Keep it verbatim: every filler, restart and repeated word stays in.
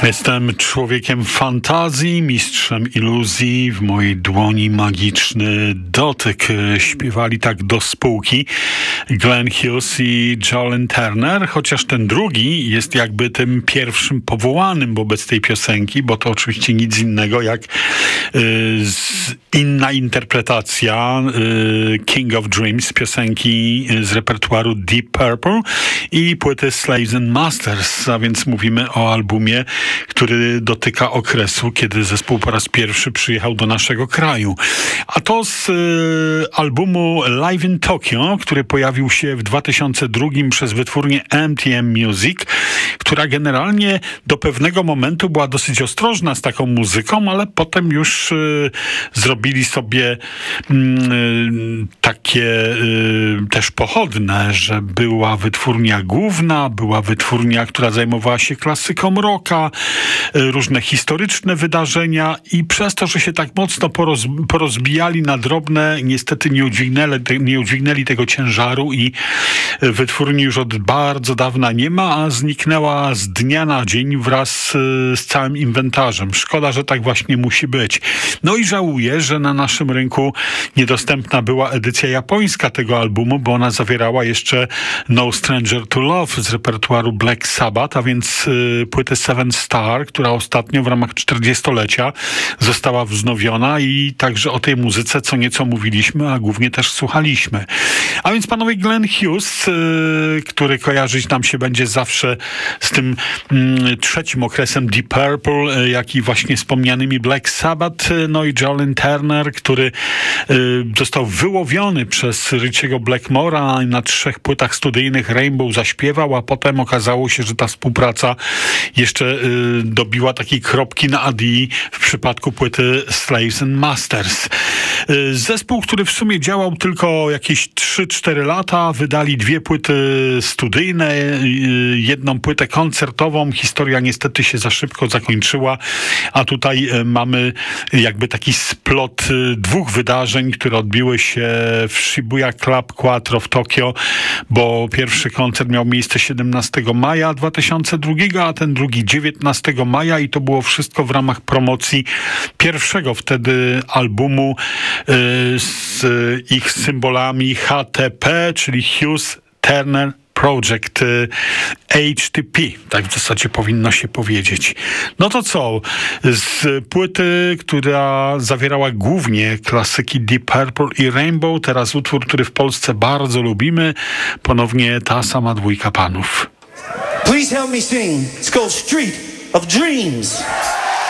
Jestem człowiekiem fantazji, mistrzem iluzji, w mojej dłoni magiczny dotyk. Śpiewali tak do spółki Glenn Hughes i Jolene Turner, chociaż ten drugi jest jakby tym pierwszym powołanym wobec tej piosenki, bo to oczywiście nic innego jak y, z, inna interpretacja y, King of Dreams, piosenki z repertuaru Deep Purple i płyty Slaves and Masters, a więc mówimy o albumie, który dotyka okresu, kiedy zespół po raz pierwszy przyjechał do naszego kraju. A to z y, albumu Live in Tokyo, który pojawił się w dwa tysiące drugim przez wytwórnię M T M Music, która generalnie do pewnego momentu była dosyć ostrożna z taką muzyką, ale potem już y, zrobili sobie y, takie y, też pochodne, że była wytwórnia główna, była wytwórnia, która zajmowała się klasyką rocka, różne historyczne wydarzenia i przez to, że się tak mocno poroz, porozbijali na drobne, niestety nie udźwignęli, nie udźwignęli tego ciężaru i wytwórni już od bardzo dawna nie ma, a zniknęła z dnia na dzień wraz z całym inwentarzem. Szkoda, że tak właśnie musi być. No i żałuję, że na naszym rynku niedostępna była edycja japońska tego albumu, bo ona zawierała jeszcze No Stranger to Love z repertuaru Black Sabbath, a więc y, płytę Seven Star, która ostatnio w ramach czterdziestolecia została wznowiona i także o tej muzyce co nieco mówiliśmy, a głównie też słuchaliśmy. A więc panowie Glenn Hughes, yy, który kojarzyć nam się będzie zawsze z tym yy, trzecim okresem Deep Purple, yy, jak i właśnie wspomnianymi Black Sabbath, yy, no i Jolene Turner, który yy, został wyłowiony przez Richiego Blackmora i na trzech płytach studyjnych Rainbow zaśpiewał, a potem okazało się, że ta współpraca jeszcze yy, dobiła takiej kropki na A D w przypadku płyty Slaves and Masters. Yy, zespół, który w sumie działał tylko jakieś trzy cztery lata, wydali dwie płyty studyjne, yy, jedną płytę koncertową. Historia niestety się za szybko zakończyła, a tutaj yy, mamy jakby taki splot yy, dwóch wydarzeń, które odbiły się w Shibuya Club Quattro w Tokio, bo pierwszy koncert miał miejsce siedemnastego maja dwa tysiące drugiego, a ten drugi dziewiętnastego maja i to było wszystko w ramach promocji pierwszego wtedy albumu yy, z ich symbolami H T P, czyli Hughes Turner Project H T P, tak w zasadzie powinno się powiedzieć. No to co? Z płyty, która zawierała głównie klasyki Deep Purple i Rainbow, teraz utwór, który w Polsce bardzo lubimy, ponownie ta sama dwójka panów. Please help me sing. It's called Street of Dreams.